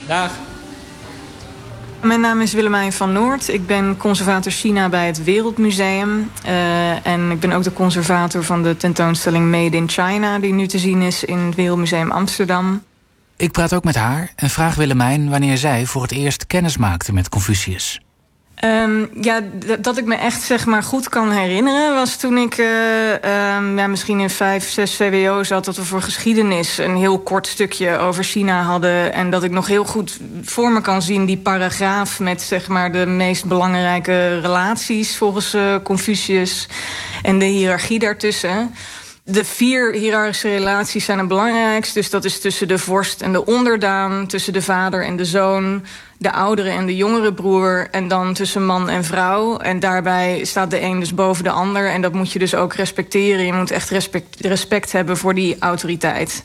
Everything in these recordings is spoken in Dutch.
Dag. Mijn naam is Willemijn van Noort. Ik ben conservator China bij het Wereldmuseum. En ik ben ook de conservator van de tentoonstelling Made in China, die nu te zien is in het Wereldmuseum Amsterdam. Ik praat ook met haar en vraag Willemijn wanneer zij voor het eerst kennis maakte met Confucius. Dat ik me echt goed kan herinneren was toen ik misschien in 5, 6 VWO zat, dat we voor geschiedenis een heel kort stukje over China hadden. En dat ik nog heel goed voor me kan zien die paragraaf met de meest belangrijke relaties volgens Confucius en de hiërarchie daartussen. De 4 hiërarchische relaties zijn het belangrijkst. Dus dat is tussen de vorst en de onderdaan, tussen de vader en de zoon, de oudere en de jongere broer, en dan tussen man en vrouw. En daarbij staat de een dus boven de ander. En dat moet je dus ook respecteren. Je moet echt respect hebben voor die autoriteit.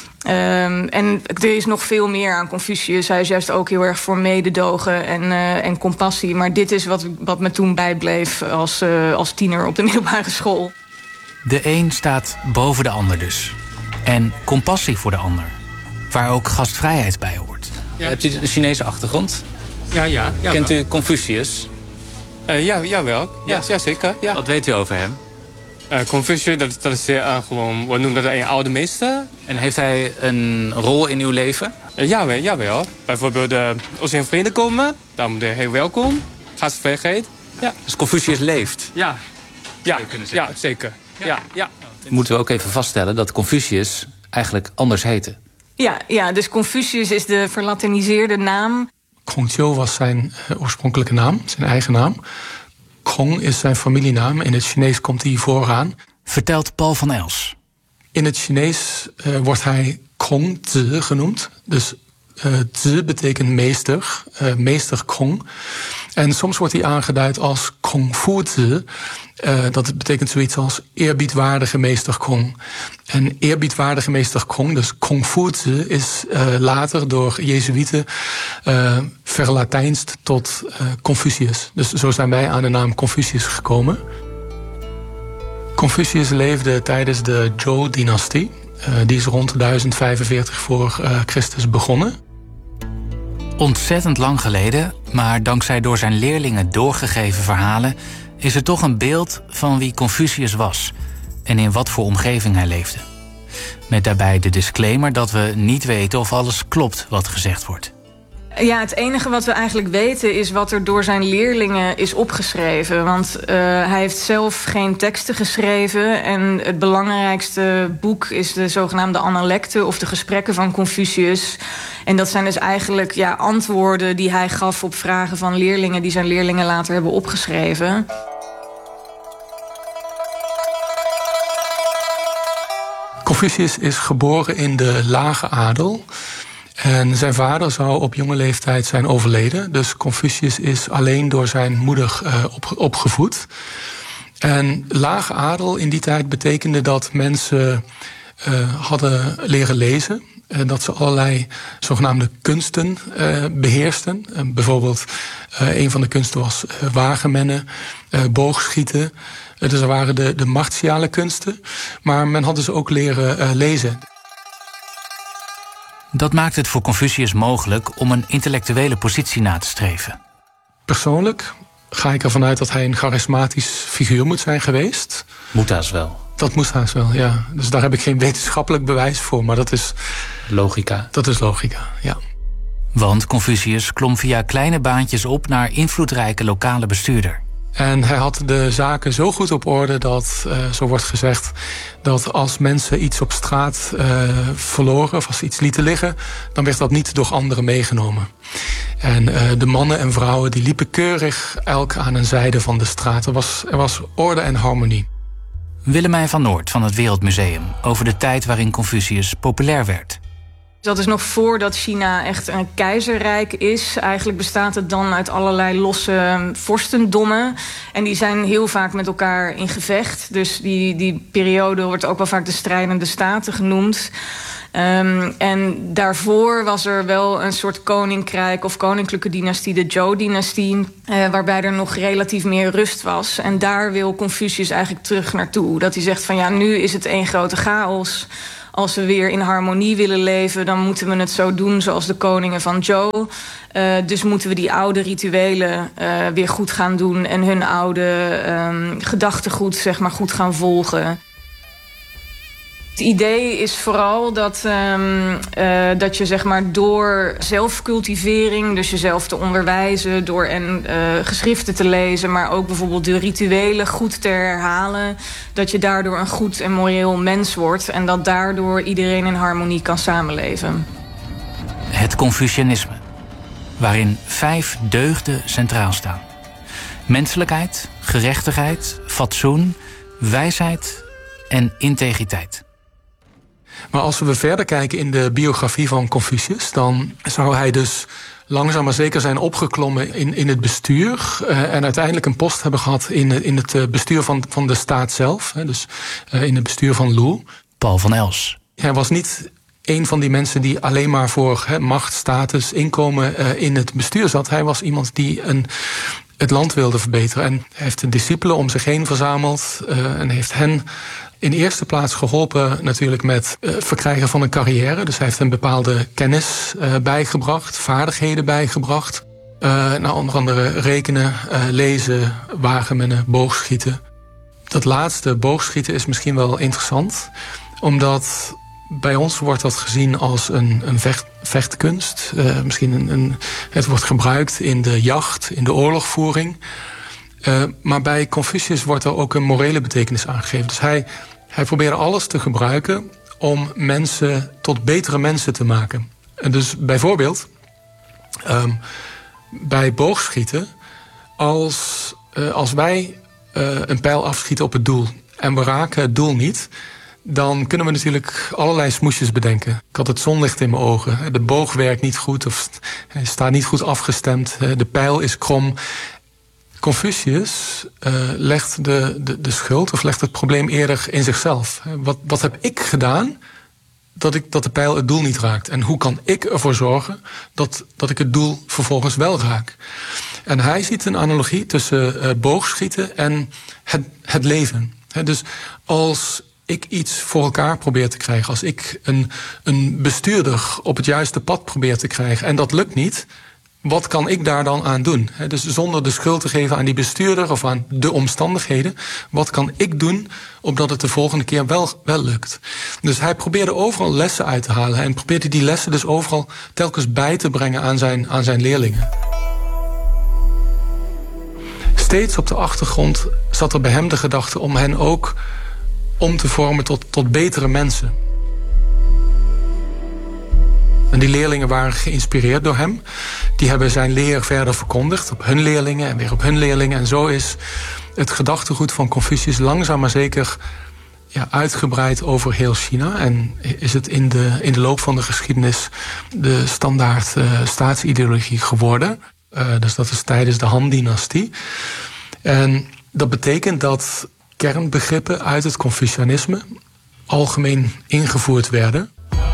En er is nog veel meer aan Confucius. Hij is juist ook heel erg voor mededogen en compassie. Maar dit is wat me toen bijbleef als tiener op de middelbare school. De een staat boven de ander dus. En compassie voor de ander. Waar ook gastvrijheid bij hoort. Ja. Hebt u een Chinese achtergrond? Ja. Kent u Confucius? Jawel. Ja, zeker. Ja. Wat weet u over hem? Confucius, dat is gewoon, we noemen dat een oude meester. En heeft hij een rol in uw leven? Jawel. Bijvoorbeeld, als je in vrienden komen, dan moet je heel welkom. Gastvrijheid. Ja. Dus Confucius leeft? Ja, zeker. Ja. Moeten we ook even vaststellen dat Confucius eigenlijk anders heette. Ja, dus Confucius is de verlatiniseerde naam. Kongjiu was zijn oorspronkelijke naam, zijn eigen naam. Kong is zijn familienaam. In het Chinees komt hij vooraan. Vertelt Paul van Els. In het Chinees wordt hij Kong Zi genoemd. Dus Zi betekent meester, meester Kong. En soms wordt hij aangeduid als Kong Fu Zi. Dat betekent zoiets als eerbiedwaardige meester Kong. En eerbiedwaardige meester Kong, dus Kong Fu Zi, is later door Jezuïeten verlatijnst tot Confucius. Dus zo zijn wij aan de naam Confucius gekomen. Confucius leefde tijdens de Zhou-dynastie. Die is rond 1045 voor Christus begonnen. Ontzettend lang geleden, maar dankzij door zijn leerlingen doorgegeven verhalen is er toch een beeld van wie Confucius was en in wat voor omgeving hij leefde. Met daarbij de disclaimer dat we niet weten of alles klopt wat gezegd wordt. Ja, het enige wat we eigenlijk weten is wat er door zijn leerlingen is opgeschreven. Want hij heeft zelf geen teksten geschreven. En het belangrijkste boek is de zogenaamde Analecten, of de gesprekken van Confucius. En dat zijn dus eigenlijk antwoorden die hij gaf op vragen van leerlingen die zijn leerlingen later hebben opgeschreven. Confucius is geboren in de lage adel. En zijn vader zou op jonge leeftijd zijn overleden. Dus Confucius is alleen door zijn moeder opgevoed. En lage adel in die tijd betekende dat mensen hadden leren lezen. Dat ze allerlei zogenaamde kunsten beheersten. Bijvoorbeeld een van de kunsten was wagenmennen, boogschieten. Dus er waren de martiale kunsten. Maar men had dus ook leren lezen. Dat maakt het voor Confucius mogelijk om een intellectuele positie na te streven. Persoonlijk ga ik ervan uit dat hij een charismatisch figuur moet zijn geweest. Moet haast wel. Dat moest haast wel, ja. Dus daar heb ik geen wetenschappelijk bewijs voor, maar dat is logica. Dat is logica, ja. Want Confucius klom via kleine baantjes op naar invloedrijke lokale bestuurder. En hij had de zaken zo goed op orde dat, zo wordt gezegd, dat als mensen iets op straat verloren of als ze iets lieten liggen, dan werd dat niet door anderen meegenomen. En de mannen en vrouwen die liepen keurig elk aan een zijde van de straat. Er was orde en harmonie. Willemijn van Noort van het Wereldmuseum over de tijd waarin Confucius populair werd. Dat is nog voordat China echt een keizerrijk is. Eigenlijk bestaat het dan uit allerlei losse vorstendommen. En die zijn heel vaak met elkaar in gevecht. Dus die periode wordt ook wel vaak de strijdende staten genoemd. En daarvoor was er wel een soort koninkrijk of koninklijke dynastie, de Zhou-dynastie, waarbij er nog relatief meer rust was. En daar wil Confucius eigenlijk terug naartoe. Dat hij zegt van nu is het één grote chaos. als we weer in harmonie willen leven, dan moeten we het zo doen zoals de koningen van Zhou. Dus moeten we die oude rituelen weer goed gaan doen en hun oude gedachtegoed, zeg maar, goed gaan volgen. Het idee is vooral dat je, zeg maar, door zelfcultivering, dus jezelf te onderwijzen, door geschriften te lezen, maar ook bijvoorbeeld de rituelen goed te herhalen, dat je daardoor een goed en moreel mens wordt en dat daardoor iedereen in harmonie kan samenleven. Het Confucianisme, waarin 5 deugden centraal staan: menselijkheid, gerechtigheid, fatsoen, wijsheid en integriteit. Maar als we verder kijken in de biografie van Confucius, dan zou hij dus langzaam maar zeker zijn opgeklommen in het bestuur en uiteindelijk een post hebben gehad in het bestuur van de staat zelf, dus in het bestuur van Lu. Paul van Els. Hij was niet een van die mensen die alleen maar voor macht, status, inkomen in het bestuur zat. Hij was iemand die het land wilde verbeteren. En hij heeft de discipelen om zich heen verzameld en heeft hen in eerste plaats geholpen natuurlijk met verkrijgen van een carrière. Dus hij heeft een bepaalde kennis bijgebracht, vaardigheden bijgebracht. Onder andere rekenen, lezen, wagemennen, boogschieten. Dat laatste, boogschieten, is misschien wel interessant, omdat bij ons wordt dat gezien als een vechtkunst. Misschien het wordt gebruikt in de jacht, in de oorlogvoering. Maar bij Confucius wordt er ook een morele betekenis aangegeven. Dus hij probeerde alles te gebruiken om mensen tot betere mensen te maken. En dus bijvoorbeeld bij boogschieten, als wij een pijl afschieten op het doel en we raken het doel niet, dan kunnen we natuurlijk allerlei smoesjes bedenken. Ik had het zonlicht in mijn ogen. De boog werkt niet goed of hij staat niet goed afgestemd. De pijl is krom. Confucius legt de schuld of legt het probleem eerder in zichzelf. Wat heb ik gedaan dat de pijl het doel niet raakt? En hoe kan ik ervoor zorgen dat ik het doel vervolgens wel raak? En hij ziet een analogie tussen boogschieten en het leven. Dus als ik iets voor elkaar probeer te krijgen, als ik een bestuurder op het juiste pad probeer te krijgen en dat lukt niet, wat kan ik daar dan aan doen? Dus zonder de schuld te geven aan die bestuurder of aan de omstandigheden, wat kan ik doen opdat het de volgende keer wel lukt? Dus hij probeerde overal lessen uit te halen en probeerde die lessen dus overal telkens bij te brengen aan zijn leerlingen. Steeds op de achtergrond zat er bij hem de gedachte om hen ook om te vormen tot betere mensen. En die leerlingen waren geïnspireerd door hem. Die hebben zijn leer verder verkondigd op hun leerlingen en weer op hun leerlingen. En zo is het gedachtegoed van Confucius langzaam maar zeker uitgebreid over heel China. En is het in de loop van de geschiedenis de standaard staatsideologie geworden. Dus dat is tijdens de Han-dynastie. En dat betekent dat kernbegrippen uit het Confucianisme algemeen ingevoerd werden.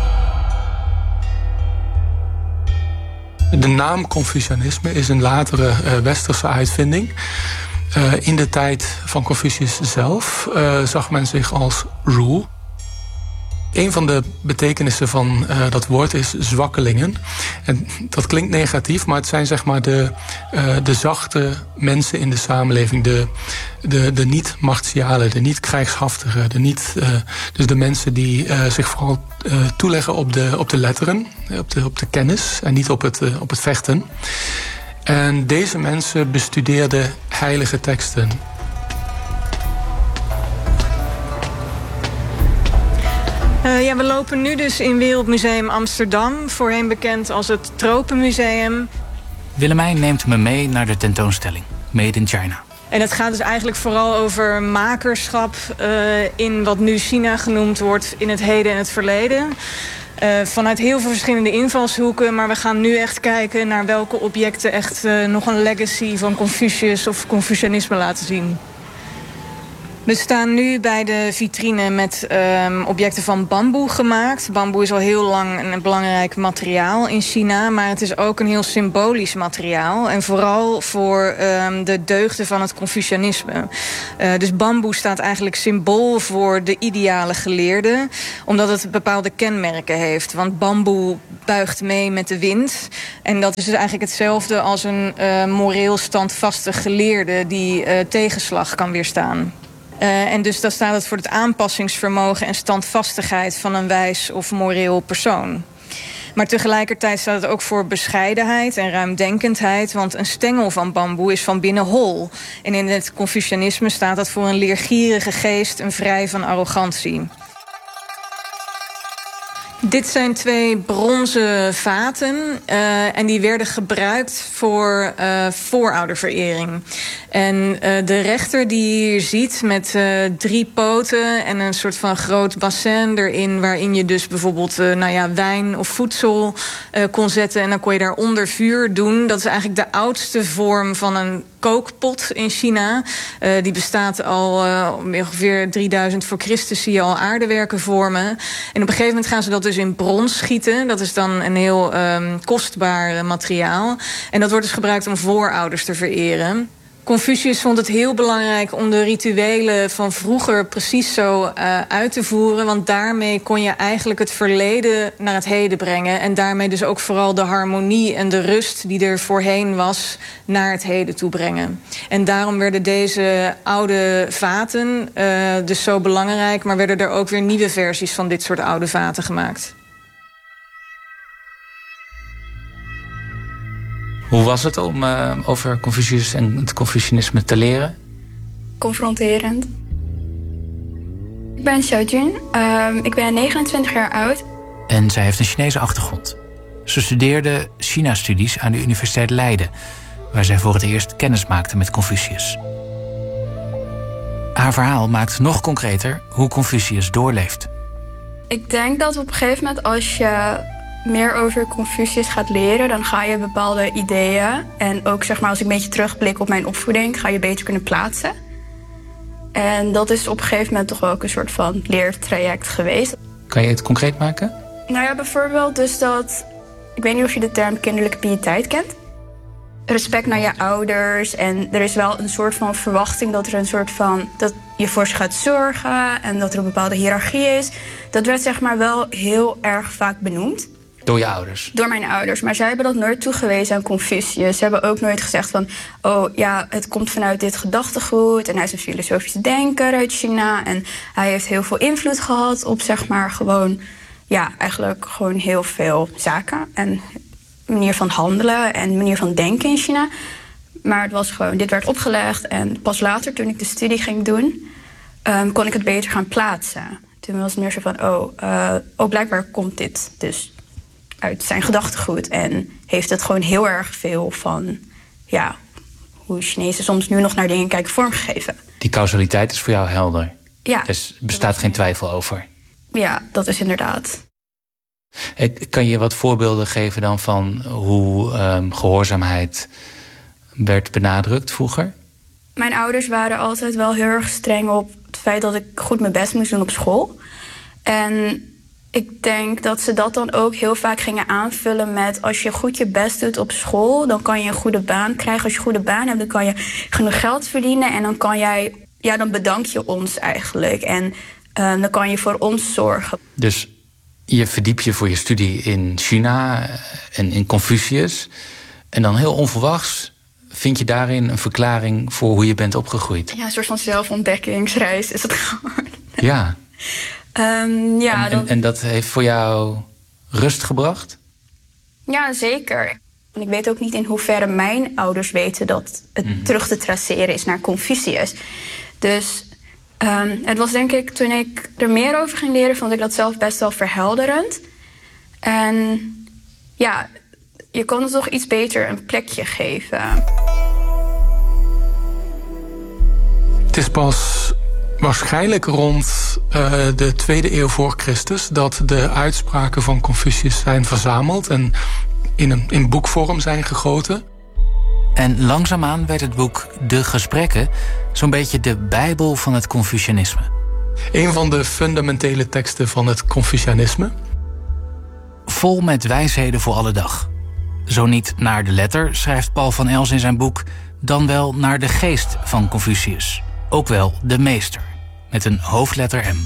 De naam Confucianisme is een latere westerse uitvinding. In de tijd van Confucius zelf zag men zich als Ru. Een van de betekenissen van dat woord is zwakkelingen. En dat klinkt negatief, maar het zijn zeg maar de zachte mensen in de samenleving. De niet-martialen, de niet-krijgshaftigen. Dus de mensen die zich vooral toeleggen op de letteren, op de kennis en niet op het vechten. En deze mensen bestudeerden heilige teksten. We lopen nu dus in Wereldmuseum Amsterdam, voorheen bekend als het Tropenmuseum. Willemijn neemt me mee naar de tentoonstelling Made in China. En het gaat dus eigenlijk vooral over makerschap in wat nu China genoemd wordt in het heden en het verleden. Vanuit heel veel verschillende invalshoeken, maar we gaan nu echt kijken naar welke objecten echt nog een legacy van Confucius of Confucianisme laten zien. We staan nu bij de vitrine met objecten van bamboe gemaakt. Bamboe is al heel lang een belangrijk materiaal in China, maar het is ook een heel symbolisch materiaal. En vooral voor de deugden van het Confucianisme. Dus bamboe staat eigenlijk symbool voor de ideale geleerde, omdat het bepaalde kenmerken heeft. Want bamboe buigt mee met de wind. En dat is dus eigenlijk hetzelfde als een moreel standvastig geleerde die tegenslag kan weerstaan. En dus dan staat het voor het aanpassingsvermogen en standvastigheid van een wijs of moreel persoon. Maar tegelijkertijd staat het ook voor bescheidenheid en ruimdenkendheid, want een stengel van bamboe is van binnen hol. En in het Confucianisme staat dat voor een leergierige geest en vrij van arrogantie. Dit zijn 2 bronzen vaten en die werden gebruikt voor voorouderverering. En de rechter die je hier ziet met 3 poten en een soort van groot bassin erin, waarin je dus bijvoorbeeld wijn of voedsel kon zetten en dan kon je daaronder vuur doen. Dat is eigenlijk de oudste vorm van een kookpot in China. Die bestaat al ongeveer 3000 voor Christus, zie je al aardewerken vormen. En op een gegeven moment gaan ze dat dus in brons schieten. Dat is dan een heel kostbaar materiaal. En dat wordt dus gebruikt om voorouders te vereren. Confucius vond het heel belangrijk om de rituelen van vroeger precies zo uit te voeren, want daarmee kon je eigenlijk het verleden naar het heden brengen en daarmee dus ook vooral de harmonie en de rust die er voorheen was naar het heden toe brengen. En daarom werden deze oude vaten dus zo belangrijk, maar werden er ook weer nieuwe versies van dit soort oude vaten gemaakt. Hoe was het om over Confucius en het Confucianisme te leren? Confronterend. Ik ben Xiaojun. Ik ben 29 jaar oud. En zij heeft een Chinese achtergrond. Ze studeerde China-studies aan de Universiteit Leiden, waar zij voor het eerst kennis maakte met Confucius. Haar verhaal maakt nog concreter hoe Confucius doorleeft. Ik denk dat op een gegeven moment als je meer over Confucius gaat leren, dan ga je bepaalde ideeën en ook zeg maar als ik een beetje terugblik op mijn opvoeding, ga je beter kunnen plaatsen. En dat is op een gegeven moment toch ook een soort van leertraject geweest. Kan je het concreet maken? Nou ja, bijvoorbeeld dus dat, ik weet niet of je de term kinderlijke piëteit kent. Respect naar je ouders en er is wel een soort van verwachting dat er een soort van, dat je voor ze gaat zorgen en dat er een bepaalde hiërarchie is. Dat werd zeg maar wel heel erg vaak benoemd. Door je ouders? Door mijn ouders. Maar zij hebben dat nooit toegewezen aan Confucius. Ze hebben ook nooit gezegd van, oh ja, het komt vanuit dit gedachtegoed en hij is een filosofische denker uit China en hij heeft heel veel invloed gehad op zeg maar gewoon, ja, eigenlijk gewoon heel veel zaken en manier van handelen en manier van denken in China. Maar het was gewoon, dit werd opgelegd en pas later toen ik de studie ging doen, kon ik het beter gaan plaatsen. Toen was het meer zo van, blijkbaar komt dit dus uit zijn gedachtegoed en heeft het gewoon heel erg veel van, ja, hoe Chinezen soms nu nog naar dingen kijken vormgegeven. Die causaliteit is voor jou helder? Ja. Dus er bestaat geen twijfel over? Ja, dat is inderdaad. Kan je wat voorbeelden geven dan van hoe gehoorzaamheid werd benadrukt vroeger? Mijn ouders waren altijd wel heel erg streng op het feit dat ik goed mijn best moest doen op school. En ik denk dat ze dat dan ook heel vaak gingen aanvullen met, als je goed je best doet op school, dan kan je een goede baan krijgen. Als je een goede baan hebt, dan kan je genoeg geld verdienen en dan kan jij, ja, dan bedank je ons eigenlijk. En dan kan je voor ons zorgen. Dus je verdiep je voor je studie in China en in Confucius. En dan heel onverwachts vind je daarin een verklaring voor hoe je bent opgegroeid. Ja, een soort van zelfontdekkingsreis is het gewoon. Ja. Ja, en dat heeft voor jou rust gebracht? Ja, zeker. En ik weet ook niet in hoeverre mijn ouders weten dat het terug te traceren is naar Confucius. Dus het was denk ik, toen ik er meer over ging leren, vond ik dat zelf best wel verhelderend. En ja, je kon het toch iets beter een plekje geven. Het is pas waarschijnlijk rond de 2e eeuw voor Christus dat de uitspraken van Confucius zijn verzameld en in boekvorm zijn gegoten. En langzaamaan werd het boek De Gesprekken zo'n beetje de bijbel van het Confucianisme. Een van de fundamentele teksten van het Confucianisme. Vol met wijsheden voor alle dag. Zo niet naar de letter, schrijft Paul van Els in zijn boek, dan wel naar de geest van Confucius. Ook wel de meester, met een hoofdletter M.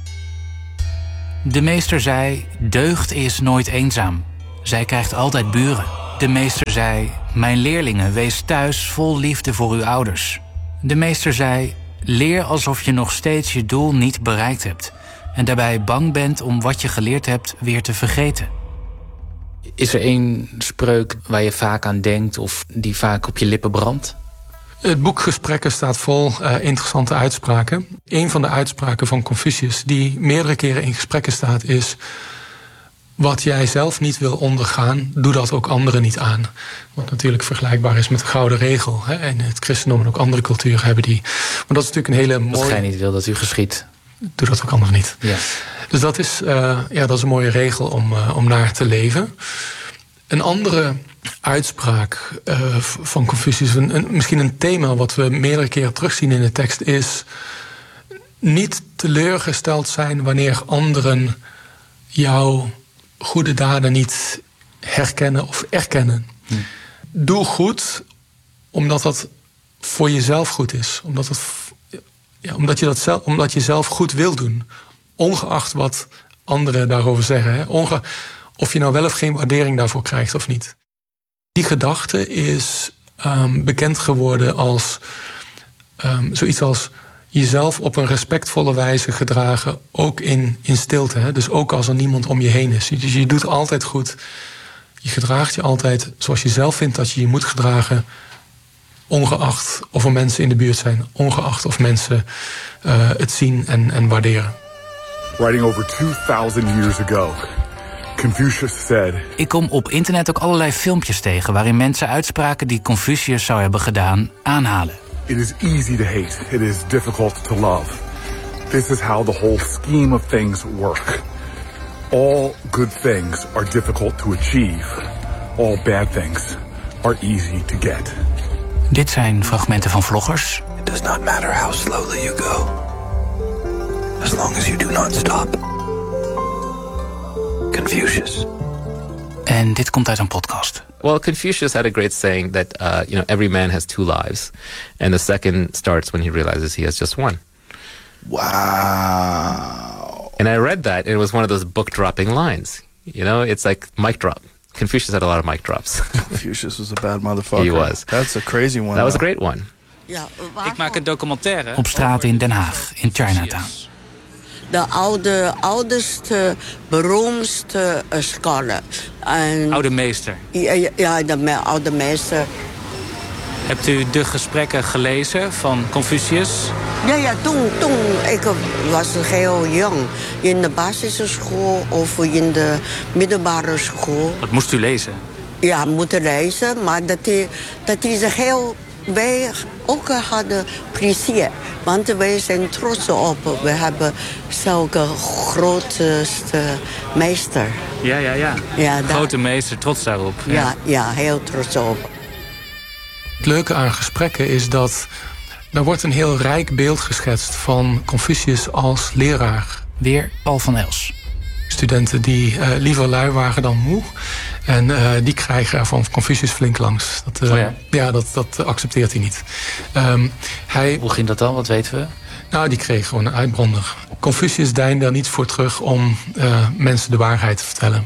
De meester zei, deugd is nooit eenzaam. Zij krijgt altijd buren. De meester zei, mijn leerlingen, wees thuis vol liefde voor uw ouders. De meester zei, leer alsof je nog steeds je doel niet bereikt hebt. En daarbij bang bent om wat je geleerd hebt weer te vergeten. Is er één spreuk waar je vaak aan denkt of die vaak op je lippen brandt? Het boek Gesprekken staat vol interessante uitspraken. Een van de uitspraken van Confucius die meerdere keren in gesprekken staat is, wat jij zelf niet wil ondergaan, doe dat ook anderen niet aan. Wat natuurlijk vergelijkbaar is met de gouden regel. Hè? En het christendom en ook andere culturen hebben die. Maar dat is natuurlijk een hele mooie. Wat gij niet wil dat u geschiet, doe dat ook anderen niet. Ja. Dus dat is een mooie regel om naar te leven. Een andere uitspraak van Confucius, misschien een thema wat we meerdere keren terugzien in de tekst, is niet teleurgesteld zijn wanneer anderen jouw goede daden niet herkennen of erkennen. Doe goed omdat dat voor jezelf goed is. Omdat je zelf goed wil doen. Ongeacht wat anderen daarover zeggen. Hè? Of je nou wel of geen waardering daarvoor krijgt of niet. Die gedachte is bekend geworden als zoiets als jezelf op een respectvolle wijze gedragen, ook in stilte. Hè? Dus ook als er niemand om je heen is. Dus je doet altijd goed. Je gedraagt je altijd zoals je zelf vindt dat je je moet gedragen, ongeacht of er mensen in de buurt zijn, ongeacht of mensen het zien en waarderen. Writing over 2000 years ago, Confucius said, ik kom op internet ook allerlei filmpjes tegen waarin mensen uitspraken die Confucius zou hebben gedaan aanhalen. It is easy to hate. It is difficult to love. This is how the whole scheme of things work. All good things are difficult to achieve. All bad things are easy to get. Dit zijn fragmenten van vloggers. It does not matter how slowly you go, as long as you do not stop. Confucius. En dit komt uit een podcast. Well, Confucius had a great saying that, every man has two lives. And the second starts when he realizes he has just one. Wow. And I read that, and it was one of those book-dropping lines. It's like mic drop. Confucius had a lot of mic drops. Confucius was a bad motherfucker. He was. That's a crazy one. That was a great one. Ik maak een documentaire op straat in Den Haag, in Chinatown. De oudste, beroemdste scholar. Oude meester. Ja, de oude meester. Hebt u De Gesprekken gelezen van Confucius? Ja, toen ik was heel jong. In de basisschool of in de middelbare school. Wat moest u lezen? Ja, moeten lezen, maar dat is heel. Wij ook hadden plezier, want wij zijn trots op. We hebben zulke grootste meester. Ja. Grote meester, trots daarop. Ja, heel trots op. Het leuke aan gesprekken is dat er wordt een heel rijk beeld geschetst van Confucius als leraar. Weer Paul van Els. Studenten die liever lui waren dan moe. En die krijgen er van Confucius flink langs. Dat accepteert hij niet. Hoe ging dat dan? Wat weten we? Nou, die kreeg gewoon een uitbrander. Confucius deinde er niet voor terug om mensen de waarheid te vertellen.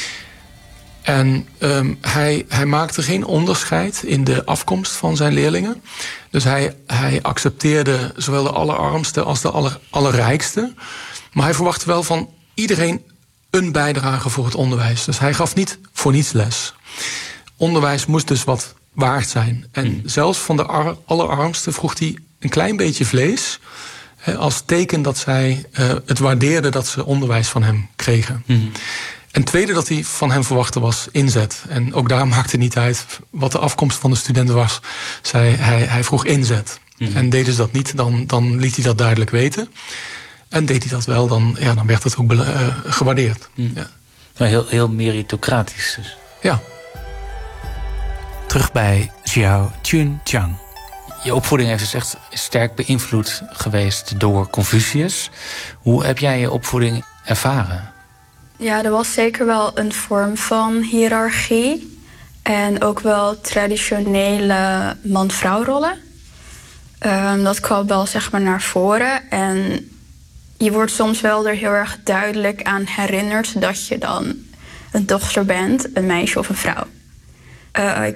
En hij maakte geen onderscheid in de afkomst van zijn leerlingen. Dus hij accepteerde zowel de allerarmste als de allerrijkste. Maar hij verwachtte wel van iedereen een bijdrage voor het onderwijs. Dus hij gaf niet voor niets les. Onderwijs moest dus wat waard zijn. En zelfs van de allerarmste vroeg hij een klein beetje vlees, als teken dat zij het waardeerden dat ze onderwijs van hem kregen. En het tweede dat hij van hem verwachtte was inzet. En ook daar maakte het niet uit wat de afkomst van de student was. Hij vroeg inzet. En deden ze dat niet, dan liet hij dat duidelijk weten. En deed hij dat wel, dan werd het ook gewaardeerd. Ja. Maar heel meritocratisch dus. Ja. terug bij Xiao Chun-Chang. Je opvoeding heeft dus echt sterk beïnvloed geweest door Confucius. Hoe heb jij je opvoeding ervaren? Ja, er was zeker wel een vorm van hiërarchie. En ook wel traditionele man-vrouw rollen. Dat kwam wel zeg maar naar voren. En je wordt soms wel er heel erg duidelijk aan herinnerd dat je dan een dochter bent, een meisje of een vrouw. Ik